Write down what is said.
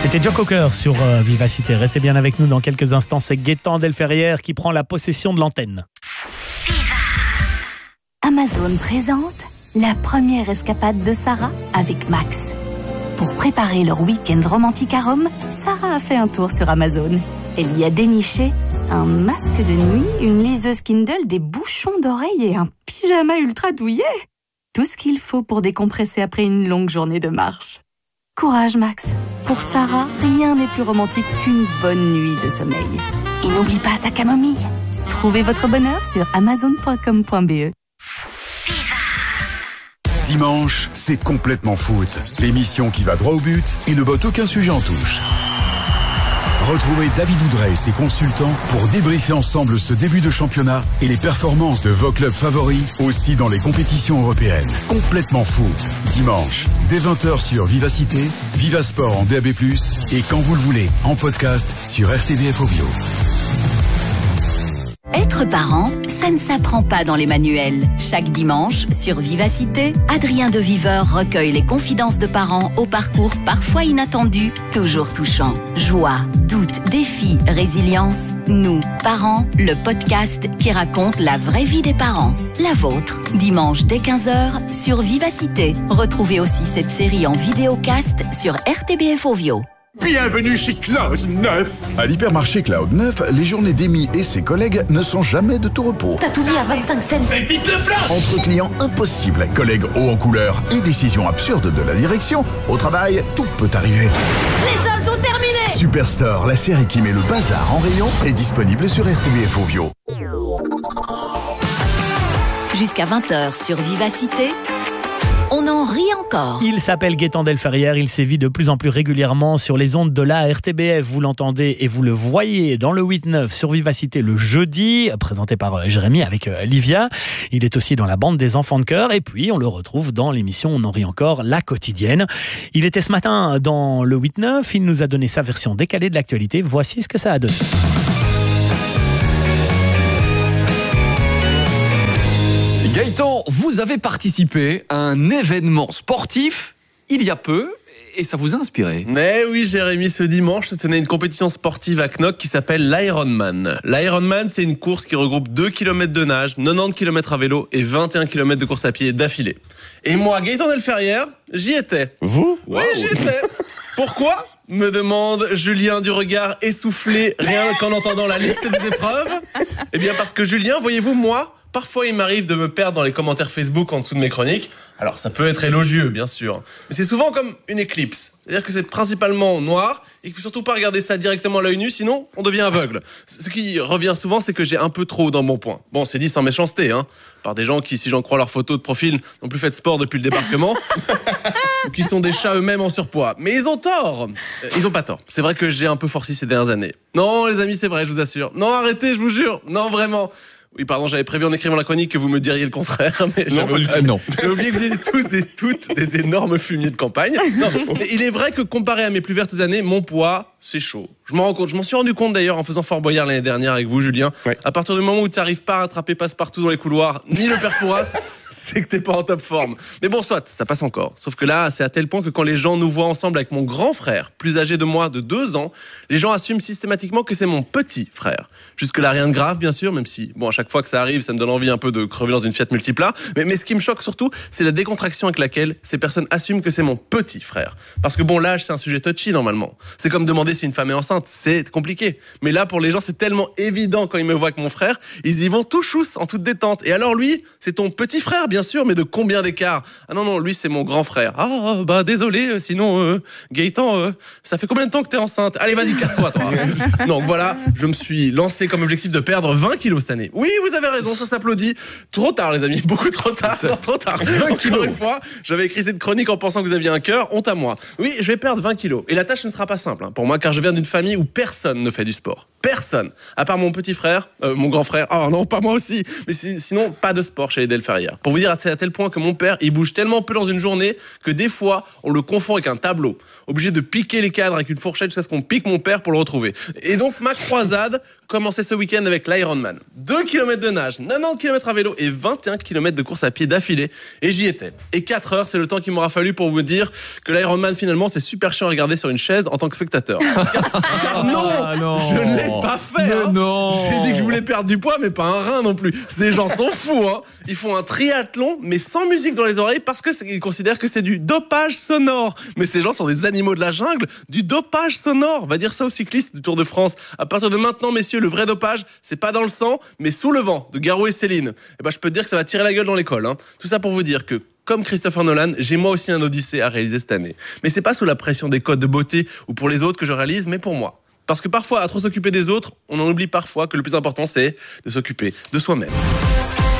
C'était Joe Cocker sur Vivacité. Restez bien avec nous dans quelques instants. C'est Gaëtan Delferrière qui prend la possession de l'antenne. Amazon présente la première escapade de Sarah avec Max. Pour préparer leur week-end romantique à Rome, Sarah a fait un tour sur Amazon. Elle y a déniché un masque de nuit, une liseuse Kindle, des bouchons d'oreilles et un pyjama ultra douillet. Tout ce qu'il faut pour décompresser après une longue journée de marche. Courage Max. Pour Sarah, rien n'est plus romantique qu'une bonne nuit de sommeil. Et n'oublie pas sa camomille. Trouvez votre bonheur sur amazon.com.be. Dimanche, c'est complètement foot. L'émission qui va droit au but et ne botte aucun sujet en touche. Retrouvez David Oudret et ses consultants pour débriefer ensemble ce début de championnat et les performances de vos clubs favoris, aussi dans les compétitions européennes. Complètement foot. Dimanche, dès 20h sur Vivacité, Vivasport en DAB+, et quand vous le voulez, en podcast sur RTBF Ovio. Être parent, ça ne s'apprend pas dans les manuels. Chaque dimanche, sur Vivacité, Adrien de Viveur recueille les confidences de parents au parcours parfois inattendu, toujours touchant. Joie, doute, défi, résilience. Nous, parents, le podcast qui raconte la vraie vie des parents. La vôtre, dimanche dès 15h sur Vivacité. Retrouvez aussi cette série en vidéocast sur RTBF Ovio. Bienvenue chez Cloud 9. À l'hypermarché Cloud 9, les journées d'Amy et ses collègues ne sont jamais de tout repos. T'as tout mis à 25 cents. Mais dites le plat. Entre clients impossibles, collègues hauts en couleur et décisions absurdes de la direction, au travail, tout peut arriver. Les soldes sont terminés. Superstore, la série qui met le bazar en rayon, est disponible sur RTBF Ovio. Jusqu'à 20h sur Vivacité, on en rit encore. Il s'appelle Gaëtan Delferrière, il sévit de plus en plus régulièrement sur les ondes de la RTBF. Vous l'entendez et vous le voyez dans le 8-9 sur Vivacité le jeudi, présenté par Jérémy avec Livia. Il est aussi dans la bande des enfants de cœur et puis on le retrouve dans l'émission On en rit encore, la quotidienne. Il était ce matin dans le 8-9, il nous a donné sa version décalée de l'actualité. Voici ce que ça a donné. Gaëtan, vous avez participé à un événement sportif il y a peu et ça vous a inspiré. Mais oui Jérémy, ce dimanche se tenait une compétition sportive à Knock qui s'appelle l'Ironman. L'Ironman, c'est une course qui regroupe 2 km de nage, 90 km à vélo et 21 km de course à pied d'affilée. Et moi, Gaëtan Delferrière, j'y étais. Vous? Oui, j'y étais. Pourquoi ? Me demande Julien du regard essoufflé rien qu'en entendant la liste des épreuves. Eh bien parce que Julien, voyez-vous, moi, parfois il m'arrive de me perdre dans les commentaires Facebook en dessous de mes chroniques. Alors ça peut être élogieux, bien sûr, mais c'est souvent comme une éclipse. C'est-à-dire que c'est principalement noir et qu'il faut surtout pas regarder ça directement à l'œil nu, sinon on devient aveugle. Ce qui revient souvent, c'est que j'ai un peu trop dans mon point. Bon, c'est dit sans méchanceté, hein, par des gens qui, si j'en crois leurs photos de profil, n'ont plus fait de sport depuis le débarquement, ou qui sont des chats eux-mêmes en surpoids. Mais ils ont tort. Ils ont pas tort. C'est vrai que j'ai un peu forci ces dernières années. Non, les amis, c'est vrai, je vous assure. Non, arrêtez, je vous jure. Non, vraiment. Oui, pardon, j'avais prévu en écrivant la chronique que vous me diriez le contraire, mais Non. J'ai oublié que vous étiez tous et toutes des énormes fumiers de campagne. Non, mais il est vrai que comparé à mes plus vertes années, mon poids, c'est chaud. Je m'en rends compte. Je m'en suis rendu compte d'ailleurs en faisant Fort Boyard l'année dernière avec vous, Julien. Ouais. À partir du moment où tu n'arrives pas à rattraper Passe-Partout dans les couloirs, ni le père Fouras, c'est que t'es pas en top forme. Mais bon, soit, ça passe encore. Sauf que là, c'est à tel point que quand les gens nous voient ensemble avec mon grand frère, plus âgé de moi de 2 ans, les gens assument systématiquement que c'est mon petit frère. Jusque-là, rien de grave, bien sûr, même si, bon, à chaque fois que ça arrive, ça me donne envie un peu de crever dans une Fiat Multipla. Mais ce qui me choque surtout, c'est la décontraction avec laquelle ces personnes assument que c'est mon petit frère. Parce que bon, l'âge, c'est un sujet touchy, normalement. C'est comme demander si une femme est enceinte. C'est compliqué. Mais là, pour les gens, c'est tellement évident quand ils me voient avec mon frère, ils y vont tout chousse, en toute détente. Et alors lui, c'est ton petit frère, bien sûr, mais de combien d'écart ? Ah non, lui, c'est mon grand frère. Ah, bah désolé, sinon, Gaëtan, ça fait combien de temps que t'es enceinte ? Allez, vas-y, casse-toi, toi. Donc voilà, je me suis lancé comme objectif de perdre 20 kilos cette année. Oui, vous avez raison, ça s'applaudit. Trop tard, les amis, beaucoup trop tard. Non, trop tard. 20 kilos. Encore une fois, j'avais écrit cette chronique en pensant que vous aviez un cœur, honte à moi. Oui, je vais perdre 20 kilos. Et la tâche ne sera pas simple, hein, pour moi, car je viens d'une famille où personne ne fait du sport. Personne, à part mon petit frère, mon grand frère, oh non, pas moi aussi, mais sinon, pas de sport chez les Delferrières. Pour vous dire, c'est à tel point que mon père, il bouge tellement peu dans une journée que des fois, on le confond avec un tableau. Obligé de piquer les cadres avec une fourchette jusqu'à ce qu'on pique mon père pour le retrouver. Et donc, ma croisade commençait ce week-end avec l'Ironman. 2 km de nage, 90 km à vélo et 21 km de course à pied d'affilée. Et j'y étais. Et 4 heures, c'est le temps qu'il m'aura fallu pour vous dire que l'Ironman, finalement, c'est super chiant à regarder sur une chaise en tant que spectateur. Car non, je ne l'ai pas fait. Non. J'ai dit que je voulais perdre du poids, mais pas un rein non plus. Ces gens sont fous. Ils font un triathlon, mais sans musique dans les oreilles parce qu'ils considèrent que c'est du dopage sonore. Mais ces gens sont des animaux de la jungle. Du dopage sonore. On va dire ça aux cyclistes du Tour de France. À partir de maintenant, messieurs, le vrai dopage, c'est pas dans le sang, mais sous le vent, de Garou et Céline. Et je peux te dire que ça va tirer la gueule dans l'école. Tout ça pour vous dire que comme Christopher Nolan, j'ai moi aussi un Odyssée à réaliser cette année. Mais c'est pas sous la pression des codes de beauté ou pour les autres que je réalise, mais pour moi. Parce que parfois, à trop s'occuper des autres, on en oublie parfois que le plus important, c'est de s'occuper de soi-même.